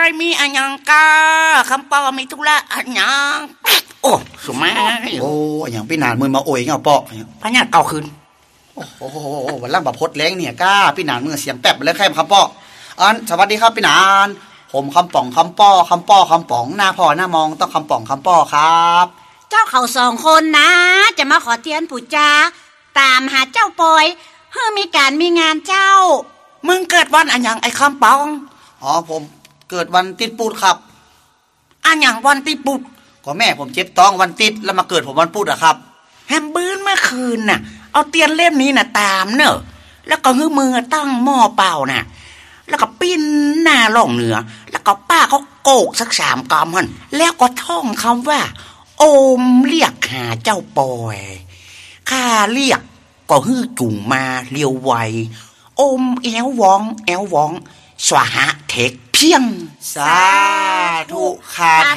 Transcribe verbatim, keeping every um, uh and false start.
มีอันยังกาคำเปามีธุระอันยังโอ้สมัยโอ้อย่างพี่นานมือมาโอยเงาเปาะพญาเก่าคืนโอ้โหวันล่างแบบพดแรงเนี่ยก้าพี่นานมือเสียงแป๊บเลยแค่คำเปาะอันสวัสดีครับพี่นานผมคำป่องคำป้อคำป้อคำป๋องหน้าพ่อหน้ามองต้องคำป่องคำป้อครับเจ้าเขาสองคนนะจะมาขอเทียนปู่จาตามหาเจ้าปอยเพื่อมีการมีงานเจ้ามึงเกิดวันอันยังไอ้คำปองอ๋อผมเกิดวันติดปูดครับอันยังวันติดปูดก็แม่ผมเจ็บท้องวันติดแล้วมาเกิดผมวันปูดอะครับแฮมบื้นเมื่อคืนน่ะเอาเตียนเล่มนี้น่ะตามเนอะแล้วก็หื้อมือตั้งหม้อเปล่าน่ะแล้วก็ปิ้นหน้าล่องเหนือแล้วก็ป้าเขาโกกสักสามกำมันแล้วก็ท่องคำว่าโอมเรียกหาเจ้าปอยข้าเรียกก็ฮื้อจุ่งมาเลียวไวโอมแอววองแอววองสวหะเทคเพียงสาธุคา